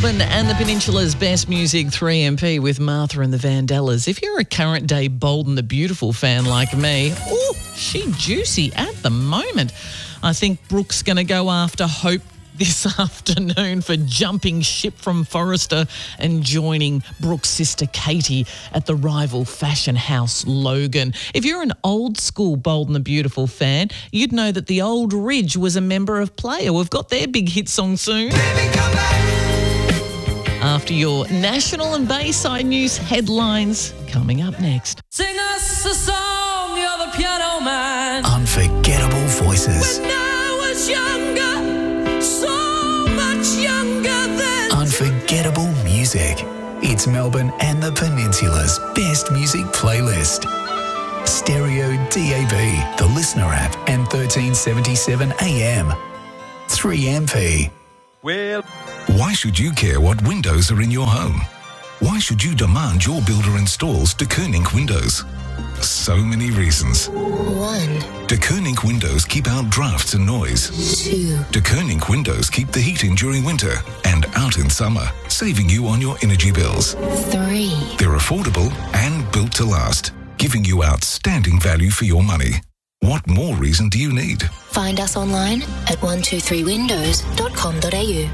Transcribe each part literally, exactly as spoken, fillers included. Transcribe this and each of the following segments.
Melbourne and the Peninsula's best music, three M P with Martha and the Vandellas. If you're a current day Bold and the Beautiful fan like me, ooh, she juicy at the moment. I think Brooke's going to go after Hope this afternoon for jumping ship from Forrester and joining Brooke's sister Katie at the rival fashion house Logan. If you're an old school Bold and the Beautiful fan, you'd know that the Old Ridge was a member of Player. We've got their big hit song soon. Baby, come back. After your national and Bayside news headlines coming up next. Sing us a song, you're the piano man. Unforgettable voices. When I was younger, so much younger than unforgettable music. It's Melbourne and the Peninsula's best music playlist. Stereo D A B, the Listener app, and thirteen seventy-seven A M. three M P. Well, why should you care what windows are in your home? Why should you demand your builder installs De Koning windows? So many reasons. One. De Koning windows keep out drafts and noise. Two. De Koning windows keep the heat in during winter and out in summer, saving you on your energy bills. Three. They're affordable and built to last, giving you outstanding value for your money. What more reason do you need? Find us online at one two three windows dot com dot a u.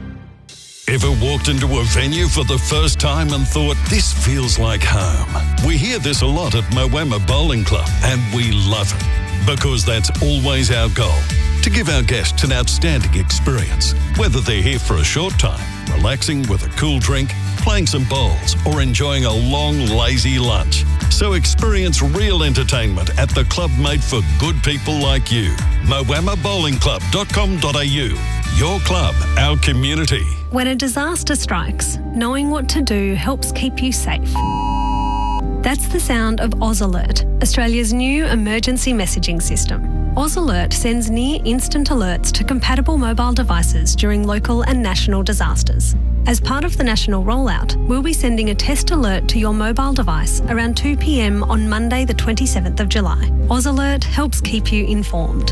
Ever walked into a venue for the first time and thought, this feels like home? We hear this a lot at Moama Bowling Club, and we love it because that's always our goal, to give our guests an outstanding experience, whether they're here for a short time, relaxing with a cool drink, playing some bowls, or enjoying a long, lazy lunch. So experience real entertainment at the club made for good people like you. moama bowling club dot com dot a u. Your club, our community. When a disaster strikes, knowing what to do helps keep you safe. That's the sound of Oz Alert, Australia's new emergency messaging system. Oz Alert sends near-instant alerts to compatible mobile devices during local and national disasters. As part of the national rollout, we'll be sending a test alert to your mobile device around two p m on Monday the twenty-seventh of July. Oz Alert helps keep you informed.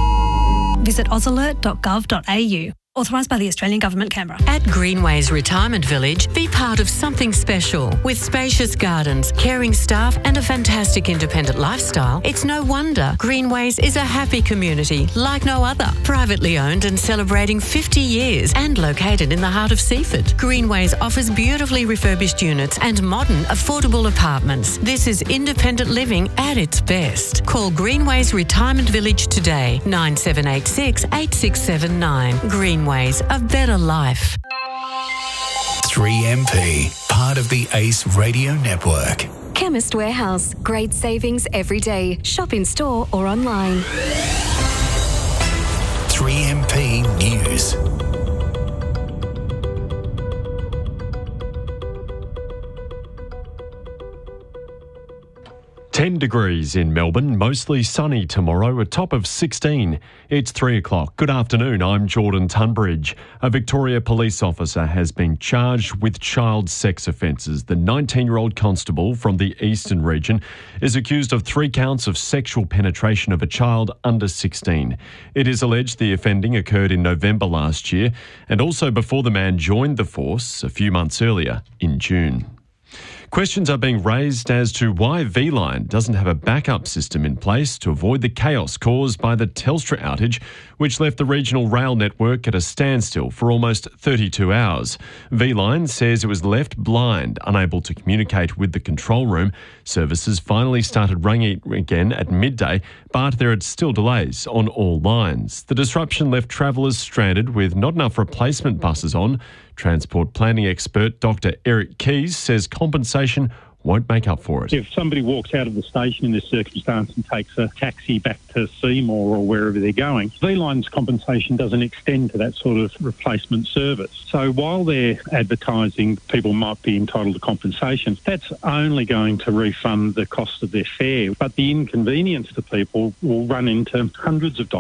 Visit oz alert dot gov dot a u. Authorised by the Australian Government, Canberra. At Greenways Retirement Village, be part of something special. With spacious gardens, caring staff and a fantastic independent lifestyle, it's no wonder Greenways is a happy community like no other. Privately owned and celebrating fifty years and located in the heart of Seaford. Greenways offers beautifully refurbished units and modern, affordable apartments. This is independent living at its best. Call Greenways Retirement Village today, nine seven eight six, eight six seven nine. Greenways. Ways, a better life. three M P, part of the Ace Radio Network. Chemist Warehouse. Great savings every day. Shop in store or online. three M P News. ten degrees in Melbourne, mostly sunny tomorrow, a top of sixteen. It's three o'clock. Good afternoon, I'm Jordan Tunbridge. A Victoria police officer has been charged with child sex offences. The nineteen-year-old constable from the Eastern region is accused of three counts of sexual penetration of a child under sixteen. It is alleged the offending occurred in November last year and also before the man joined the force a few months earlier in June. Questions are being raised as to why V-Line doesn't have a backup system in place to avoid the chaos caused by the Telstra outage, which left the regional rail network at a standstill for almost thirty-two hours. V-Line says it was left blind, unable to communicate with the control room. Services finally started ringing again at midday, but there are still delays on all lines. The disruption left travellers stranded with not enough replacement buses on. Transport planning expert Doctor Eric Keys says compensation won't make up for it. If somebody walks out of the station in this circumstance and takes a taxi back to Seymour or wherever they're going, V-Line's compensation doesn't extend to that sort of replacement service. So while they're advertising people might be entitled to compensation, that's only going to refund the cost of their fare, but the inconvenience to people will run into hundreds of dollars.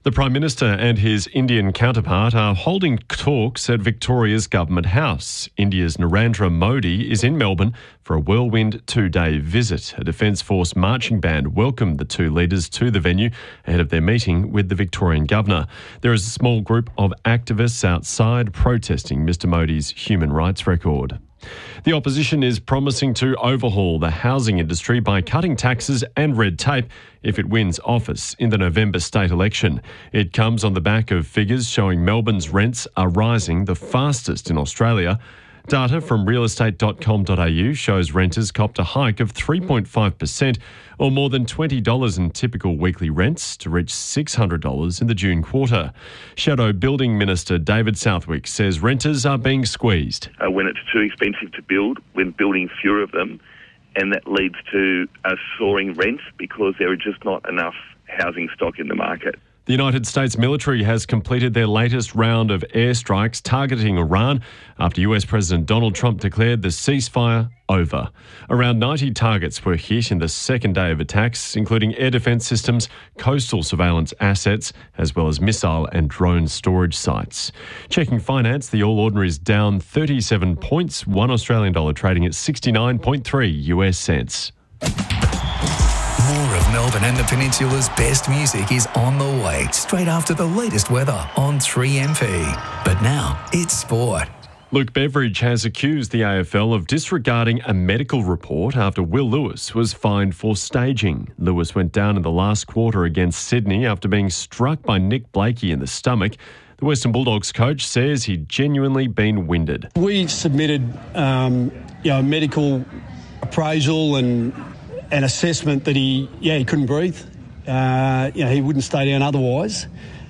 The Prime Minister and his Indian counterpart are holding talks at Victoria's Government House. India's Narendra Modi is in Melbourne for a whirlwind two-day visit. A Defence Force marching band welcomed the two leaders to the venue ahead of their meeting with the Victorian Governor. There is a small group of activists outside protesting Mister Modi's human rights record. The opposition is promising to overhaul the housing industry by cutting taxes and red tape if it wins office in the November state election. It comes on the back of figures showing Melbourne's rents are rising the fastest in Australia. Data from real estate dot com dot a u shows renters copped a hike of three point five percent or more than twenty dollars in typical weekly rents to reach six hundred dollars in the June quarter. Shadow Building Minister David Southwick says renters are being squeezed. Uh, when it's too expensive to build, when building fewer of them, and that leads to uh, soaring rents because there are just not enough housing stock in the market. The United States military has completed their latest round of airstrikes targeting Iran after U S President Donald Trump declared the ceasefire over. Around ninety targets were hit in the second day of attacks, including air defence systems, coastal surveillance assets, as well as missile and drone storage sites. Checking finance, the All Ordinaries down thirty-seven points, one Australian dollar trading at sixty-nine point three U S cents. More of Melbourne and the Peninsula's best music is on the way, straight after the latest weather on three M P. But now, it's sport. Luke Beveridge has accused the A F L of disregarding a medical report after Will Lewis was fined for staging. Lewis went down in the last quarter against Sydney after being struck by Nick Blakey in the stomach. The Western Bulldogs coach says he'd genuinely been winded. We submitted um, you know, a medical appraisal and an assessment that he, yeah, he couldn't breathe. Uh, you know, he wouldn't stay down otherwise.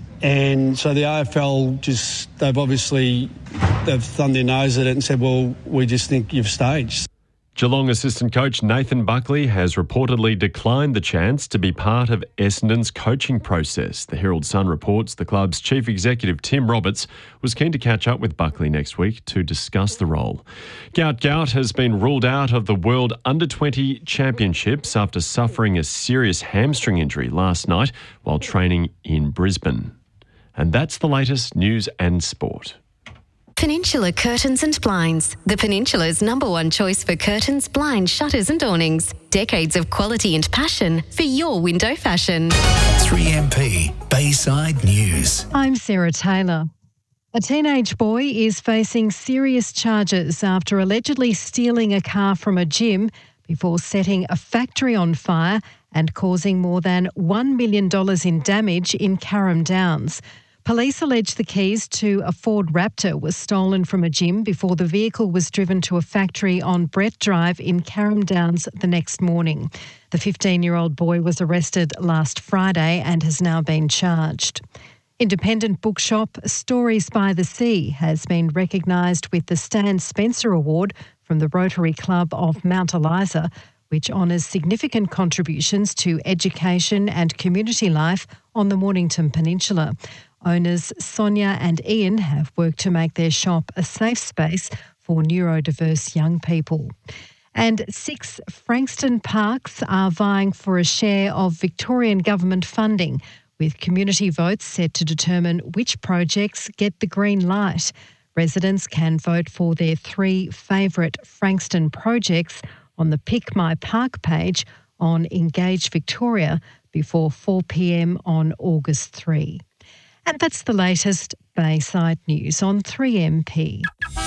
And so the A F L just, they've obviously, they've thumbed their nose at it and said, well, we just think you've staged. Geelong assistant coach Nathan Buckley has reportedly declined the chance to be part of Essendon's coaching process. The Herald Sun reports the club's chief executive Tim Roberts was keen to catch up with Buckley next week to discuss the role. Gout Gout has been ruled out of the World Under twenty Championships after suffering a serious hamstring injury last night while training in Brisbane. And that's the latest news and sport. Peninsula Curtains and Blinds, the Peninsula's number one choice for curtains, blinds, shutters and awnings. Decades of quality and passion for your window fashion. three M P Bayside News. I'm Sarah Taylor. A teenage boy is facing serious charges after allegedly stealing a car from a gym before setting a factory on fire and causing more than one million dollars in damage in Carrum Downs. Police allege the keys to a Ford Raptor was stolen from a gym before the vehicle was driven to a factory on Brett Drive in Carrum Downs the next morning. The fifteen-year-old boy was arrested last Friday and has now been charged. Independent bookshop Stories by the Sea has been recognised with the Stan Spencer Award from the Rotary Club of Mount Eliza, which honours significant contributions to education and community life on the Mornington Peninsula. Owners Sonia and Ian have worked to make their shop a safe space for neurodiverse young people. And six Frankston parks are vying for a share of Victorian government funding, with community votes set to determine which projects get the green light. Residents can vote for their three favourite Frankston projects on the Pick My Park page on Engage Victoria before four p m on August third. And that's the latest Bayside News on three M P.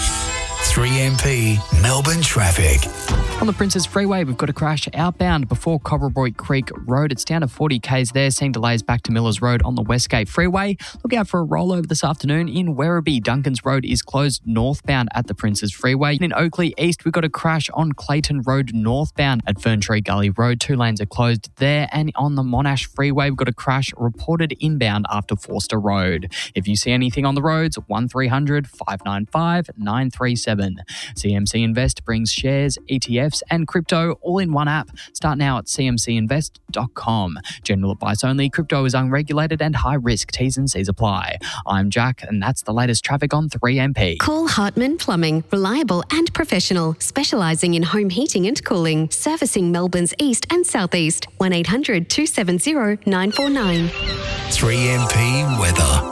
three M P Melbourne traffic. On the Princes Freeway, we've got a crash outbound before Cobrabroy Creek Road. It's down to forty kays there, seeing delays back to Millers Road on the Westgate Freeway. Look out for a rollover this afternoon in Werribee. Duncan's Road is closed northbound at the Princes Freeway. In Oakley East, we've got a crash on Clayton Road northbound at Ferntree Gully Road. Two lanes are closed there. And on the Monash Freeway, we've got a crash reported inbound after Forster Road. If you see anything on the roads, one three hundred, five nine five, nine three seven. C M C Invest brings shares, E T Fs, Fs and crypto all in one app. Start now at c m c invest dot com. General advice only. Crypto is unregulated and high risk. T's and C's apply. I'm Jack, and that's the latest traffic on three M P. Call Hartman Plumbing. Reliable and professional. Specialising in home heating and cooling. Servicing Melbourne's east and southeast. one eight hundred two seven zero nine four nine. three M P weather.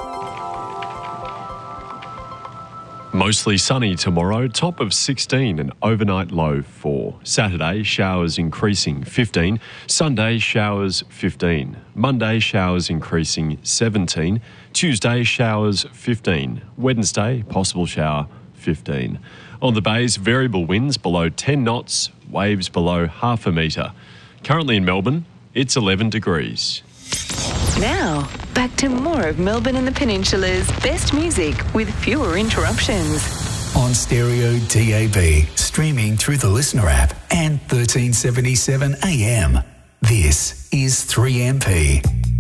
Mostly sunny tomorrow, top of sixteen and overnight low four. Saturday, showers increasing fifteen. Sunday, showers fifteen. Monday, showers increasing seventeen. Tuesday, showers fifteen. Wednesday, possible shower fifteen. On the bays, variable winds below ten knots, waves below half a metre. Currently in Melbourne, it's eleven degrees. Now, back to more of Melbourne and the Peninsula's best music with fewer interruptions. On Stereo D A B, streaming through the Listener app and thirteen seventy-seven A M. This is three M P.